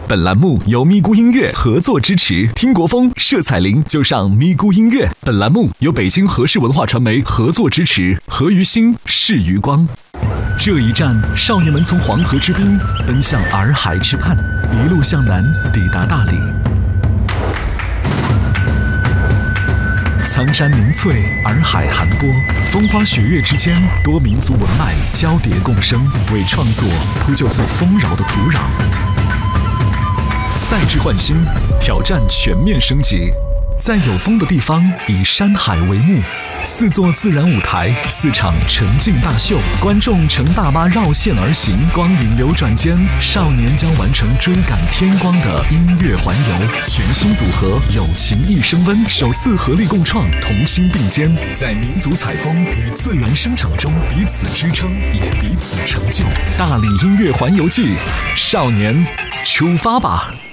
本栏目由咪咕音乐合作支持，听国风摄彩铃就上咪咕音乐。本栏目由北京和氏文化传媒合作支持，合于心，是于光。这一站，少年们从黄河之滨奔向洱海之畔，一路向南抵达大理。苍山凝翠，洱海寒波，风花雪月之间，多民族文脉交叠共生，为创作铺就最丰饶的土壤。赛制焕新，挑战全面升级，在有风的地方以山海为幕，4座自然舞台，4场沉浸大秀，观众乘大巴绕线而行，光影流转间，少年将完成追赶天光的音乐环游。全新组合友情一升温，首次合力共创，同心并肩，在民族采风与自然生长中彼此支撑，也彼此成就。大理音乐环游记，少年出发吧！